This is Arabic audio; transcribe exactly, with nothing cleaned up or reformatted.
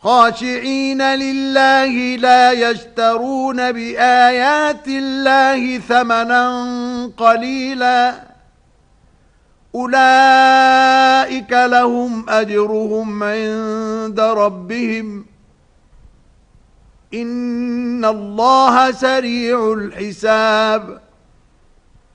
خاشعين لله لا يشترون بآيات الله ثمنا قليلا أولئك لهم أجرهم عند ربهم إن الله سريع الحساب